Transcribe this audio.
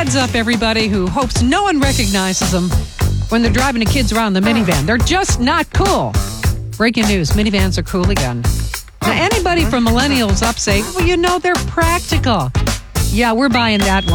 Heads up, everybody who hopes no one recognizes them when they're driving the kids around the minivan. They're just not cool. Breaking news, minivans are cool again. Now, anybody from millennials up say, well, they're practical. Yeah, we're buying that one.